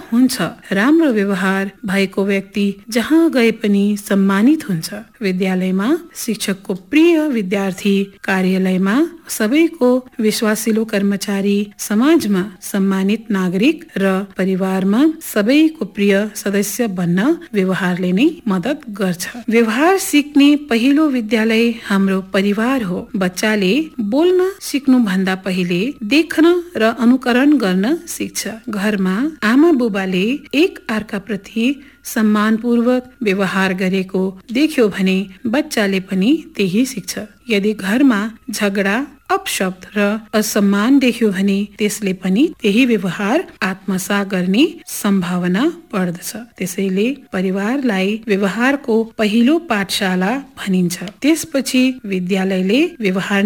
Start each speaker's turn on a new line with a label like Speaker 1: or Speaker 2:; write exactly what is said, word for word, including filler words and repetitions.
Speaker 1: हुन्छ। राम्रो व्यवहार भएको व्यक्ति जहाँ गए पनि सम्मानित हुन्छ। विद्यालयमा शिक्षकको प्रिय विद्यार्थी, कार्यालयमा सबैको विश्वासिलो कर्मचारी, समाजमा सम्मानित नागरिक र परिवारमा सबैको प्रिय सदस्य बन्न व्यवहारले नै मद्दत गर्छ। व्यवहार सिक्ने पहिलो विद्यालय हाम्रो परिवार हो। बच्चाले बोल्न सिक्नु भन्दा पहिले देख्न र अनुकरण गर्न सिक्छ। घरमा आमा बुबाले एक अर्का प्रति सम्मानपूर्वक व्यवहार गरेको देख्यो भने बच्चाले पनि त्यही सिक्छ। यदि घरमा झगडा, अपशब्द र असम्मान देख्यो भने त्यसले पनि त्यही व्यवहार आत्मसात गर्ने सम्भावना बढ्दछ। त्यसैले परिवारलाई व्यवहारको पहिलो पाठशाला भनिन्छ। त्यसपछि विद्यालयले व्यवहार